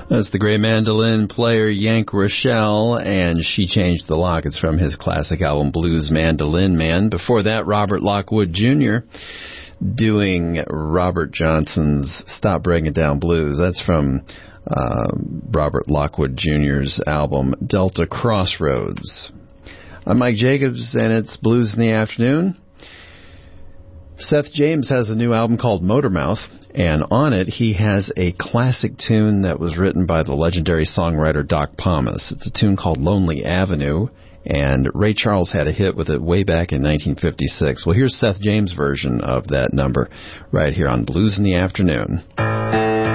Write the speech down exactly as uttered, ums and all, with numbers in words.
That's the great mandolin player Yank Rochelle, and She Changed the Lock. It's from his classic album Blues Mandolin Man. Before that, Robert Lockwood Junior doing Robert Johnson's Stop Breaking Down Blues. That's from uh, Robert Lockwood Junior's album Delta Crossroads. I'm Mike Jacobs, and it's Blues in the Afternoon. Seth James has a new album called Motormouth, and on it he has a classic tune that was written by the legendary songwriter Doc Pomus. It's a tune called Lonely Avenue, and Ray Charles had a hit with it way back in nineteen fifty-six. Well, here's Seth James' version of that number right here on Blues in the Afternoon.